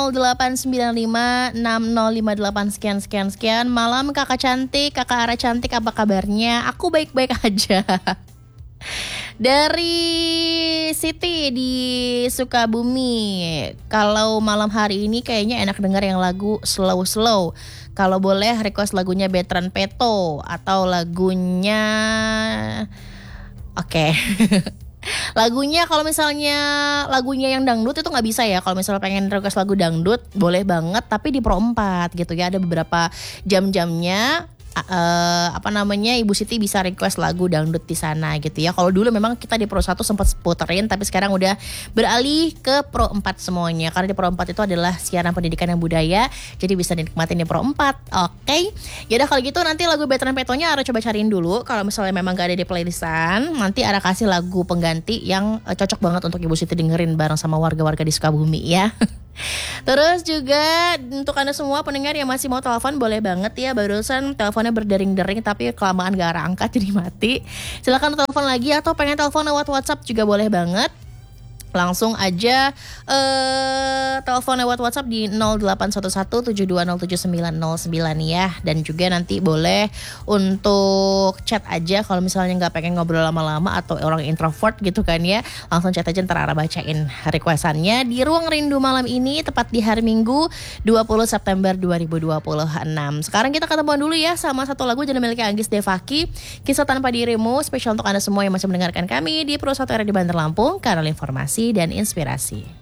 08956058 sekian. Malam kakak cantik, kakak Ara cantik, apa kabarnya? Aku baik-baik aja. Dari Siti di Sukabumi, kalau malam hari ini kayaknya enak dengar yang lagu slow. Kalau boleh request lagunya Betran Peto atau lagunya Oke. Lagunya kalau misalnya lagunya yang dangdut itu nggak bisa ya. Kalau misalnya pengen request lagu dangdut boleh banget, tapi di Pro 4 gitu ya. Ada beberapa jam-jamnya Ibu Siti bisa request lagu dangdut di sana gitu ya. Kalau dulu memang kita di Pro 1 sempat puterin, tapi sekarang udah beralih ke Pro 4 semuanya. Karena di Pro 4 itu adalah siaran pendidikan dan budaya, jadi bisa dinikmatin di Pro 4. Oke. Yaudah kalau gitu nanti lagu Betran Petonya Ara coba cariin dulu. Kalau misalnya memang gak ada di playlistan, nanti Ara kasih lagu pengganti yang cocok banget untuk Ibu Siti dengerin bareng sama warga-warga di Sukabumi ya. Terus juga untuk Anda semua pendengar yang masih mau telepon, boleh banget ya. Barusan teleponnya berdering-dering tapi kelamaan gak Ara angkat jadi mati. Silakan telepon lagi, atau pengen telepon lewat WhatsApp juga boleh banget. Langsung aja telepon lewat WhatsApp di 081172079909 ya. Dan juga nanti boleh untuk chat aja kalau misalnya gak pengen ngobrol lama-lama atau orang introvert gitu kan ya. Langsung chat aja, ntar Ara bacain requestannya di Ruang Rindu malam ini, tepat di hari Minggu 20 September 2026. Sekarang kita ketemuan dulu ya sama satu lagu jadi milik Anggis Devaki, Kisah Tanpa Dirimu, spesial untuk Anda semua yang masih mendengarkan kami di Pro 1 di Bandar Lampung, kanal informasi dan inspirasi.